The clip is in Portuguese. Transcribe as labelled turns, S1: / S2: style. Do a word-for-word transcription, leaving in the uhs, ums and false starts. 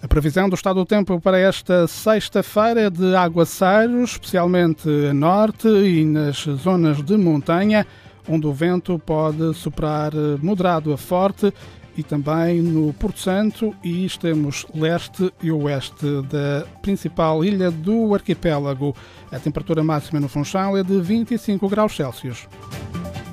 S1: previsão do estado do tempo para esta sexta-feira é de aguaceiros, especialmente a norte e nas zonas de montanha, onde o vento pode soprar moderado a forte, e também no Porto Santo e extremos leste e oeste da principal ilha do arquipélago. A temperatura máxima no Funchal é de vinte e cinco graus Celsius.